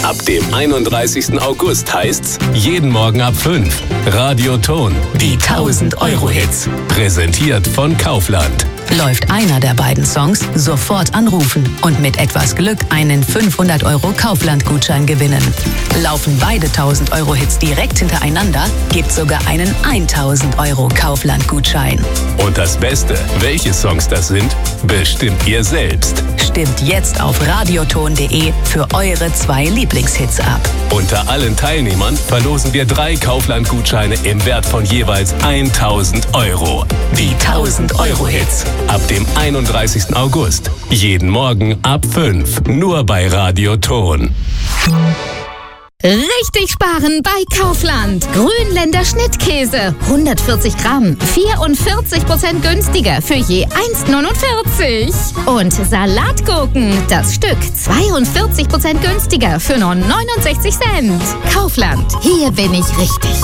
Ab dem 31. August heißt's jeden Morgen ab 5. Radioton, die 1000-Euro-Hits. Präsentiert von Kaufland. Läuft einer der beiden Songs, sofort anrufen und mit etwas Glück einen 500 € Kaufland-Gutschein gewinnen. Laufen beide 1000-Euro-Hits direkt hintereinander, gibt's sogar einen 1000 € Kaufland-Gutschein. Und das Beste, welche Songs das sind, bestimmt ihr selbst. Stimmt jetzt auf radioton.de für eure 2 Lieblingshits ab. Unter allen Teilnehmern verlosen wir 3 Kaufland-Gutscheine im Wert von jeweils 1000 €. Die 1000-Euro-Hits. Ab dem 31. August. Jeden Morgen ab 5. Nur bei Radioton. Richtig sparen bei Kaufland. Grünländer Schnittkäse. 140 Gramm. 44% günstiger für je 1,49. Und Salatgurken. Das Stück 42% günstiger für nur 69 Cent. Kaufland. Hier bin ich richtig.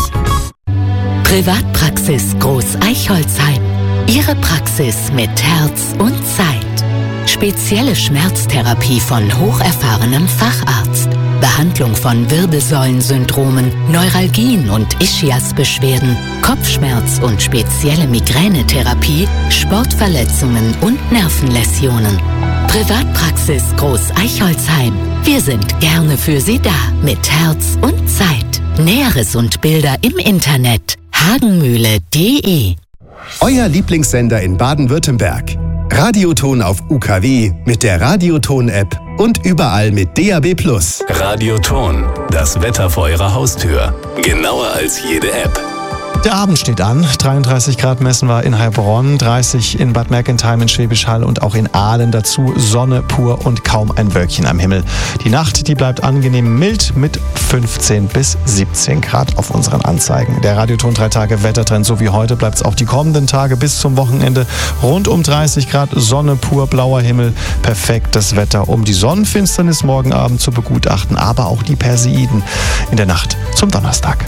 Privatpraxis Groß Eichholzheim. Ihre Praxis mit Herz und Zeit. Spezielle Schmerztherapie von hocherfahrenem Facharzt. Behandlung von Wirbelsäulensyndromen, Neuralgien und Ischiasbeschwerden, Kopfschmerz und spezielle Migränetherapie, Sportverletzungen und Nervenläsionen. Privatpraxis Groß Eichholzheim. Wir sind gerne für Sie da mit Herz und Zeit. Näheres und Bilder im Internet hagenmühle.de. Euer Lieblingssender in Baden-Württemberg. Radioton auf UKW mit der Radioton-App und überall mit DAB+. Radioton, das Wetter vor eurer Haustür. Genauer als jede App. Der Abend steht an. 33 Grad messen wir in Heilbronn, 30 in Bad Mergentheim in Schwäbisch Hall und auch in Aalen. Dazu Sonne pur und kaum ein Wölkchen am Himmel. Die Nacht, die bleibt angenehm mild mit 15 bis 17 Grad auf unseren Anzeigen. Der Radioton 3 Tage Wettertrend, so wie heute, bleibt es auch die kommenden Tage bis zum Wochenende. Rund um 30 Grad, Sonne pur, blauer Himmel. Perfektes Wetter, um die Sonnenfinsternis morgen Abend zu begutachten, aber auch die Perseiden in der Nacht zum Donnerstag.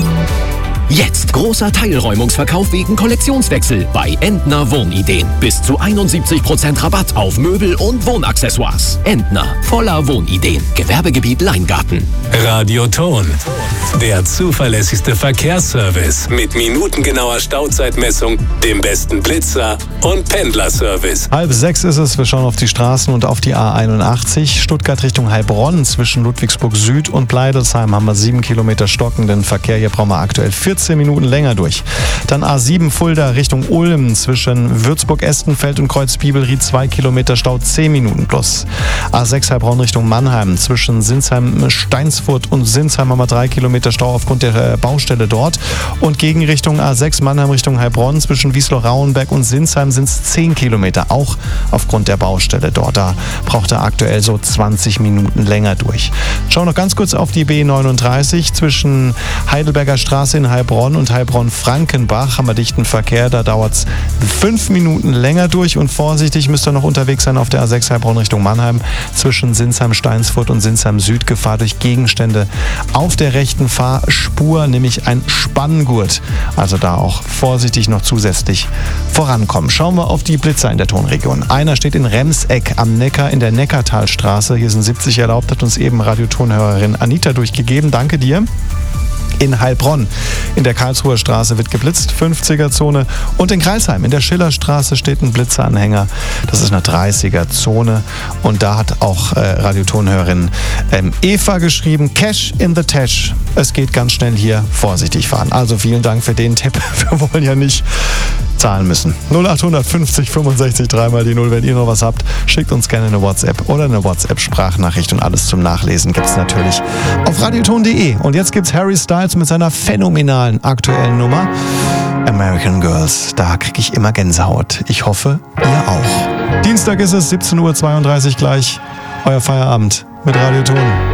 Jetzt großer Teilräumungsverkauf wegen Kollektionswechsel bei Entner Wohnideen. Bis zu 71% Rabatt auf Möbel und Wohnaccessoires. Entner, voller Wohnideen. Gewerbegebiet Leingarten. Radioton, der zuverlässigste Verkehrsservice mit minutengenauer Stauzeitmessung, dem besten Blitzer und Pendlerservice. 5:30 ist es, wir schauen auf die Straßen und auf die A81. Stuttgart Richtung Heilbronn, zwischen Ludwigsburg Süd und Bleidelsheim haben wir 7 Kilometer stockenden Verkehr. Hier brauchen wir aktuell 14 Minuten länger durch. Dann A7 Fulda Richtung Ulm, zwischen Würzburg-Estenfeld und Kreuzbibelried 2 Kilometer Stau, 10 Minuten plus. A6 Heilbronn Richtung Mannheim, zwischen Sinsheim-Steinsfurt und Sinsheim haben wir 3 Kilometer Stau aufgrund der Baustelle dort. Und gegen Richtung A6 Mannheim Richtung Heilbronn, zwischen Wiesloch-Rauenberg und Sinsheim sind es 10 Kilometer, auch aufgrund der Baustelle dort. Da braucht er aktuell so 20 Minuten länger durch. Schauen wir noch ganz kurz auf die B39 zwischen Heidelberger Straße in Heilbronn und Heilbronn-Frankenbach haben wir dichten Verkehr, da dauert es 5 Minuten länger durch und vorsichtig müsst ihr noch unterwegs sein auf der A6 Heilbronn Richtung Mannheim zwischen Sinsheim-Steinsfurt und Sinsheim-Süd, Gefahr durch Gegenstände auf der rechten Fahrspur, nämlich ein Spanngurt, also da auch vorsichtig noch zusätzlich vorankommen. Schauen wir auf die Blitzer in der Tonregion. Einer steht in Remseck am Neckar in der Neckartalstraße, hier sind 70 erlaubt, hat uns eben Radiotonhörerin Anita durchgegeben, danke dir. In Heilbronn in der Karlsruher Straße wird geblitzt, 50er-Zone. Und in Crailsheim in der Schillerstraße steht ein Blitzeranhänger. Das ist eine 30er-Zone. Und da hat auch Radiotonhörerin Eva geschrieben, Cash in the Tash. Es geht ganz schnell hier, vorsichtig fahren. Also vielen Dank für den Tipp. Wir wollen ja nicht zahlen müssen. 0800 50 65 3 mal die 0. Wenn ihr noch was habt, schickt uns gerne eine WhatsApp oder eine WhatsApp-Sprachnachricht und alles zum Nachlesen gibt es natürlich auf radioton.de. Und jetzt gibt's Harry Styles mit seiner phänomenalen aktuellen Nummer American Girls. Da kriege ich immer Gänsehaut. Ich hoffe, ihr auch. Dienstag ist es, 17:32 Uhr gleich. Euer Feierabend mit Radioton.